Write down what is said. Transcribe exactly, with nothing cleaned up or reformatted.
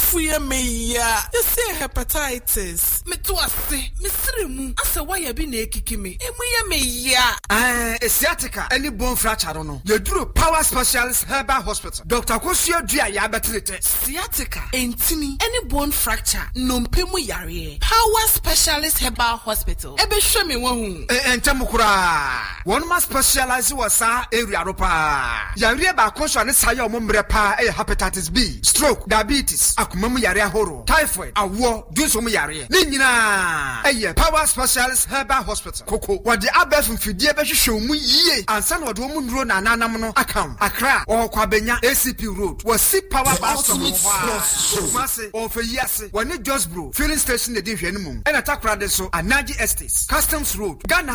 fuye me ya. You say hepatitis. Me to ase. Me sirimu. Ase why bi na ekiki me. Emu ye me ya. Eh, sciatica. Any bone fracture no. You do Power Specialist Herbal Hospital. Doctor Kosio Dua ya betrete. Sciatica. Entini. Any bone fracture. Nompemu yare. Power Specialist Herbal Hospital. Ebe show me one. Eh, entemukura. One must specialize wasa area ropa. Yare ba kosho ne saye omombre pa e hepatitis B, stroke, diabetes, akumemu yare ahoro, typhoid, awo, dunso mu yare. Ni nyina eye Power Specialist Herbal Hospital. Koko, wade abef mfidie be hwehwe mu yie. Ansa na wade omu nduro na nanam no akam. Accra, o kwabenya A C P Road. Was Power Bus Mase, o fe yase. Wani Josbro, filling station de di hwene mum. E na takra de so Anaji Estates, Customs Road, Ghana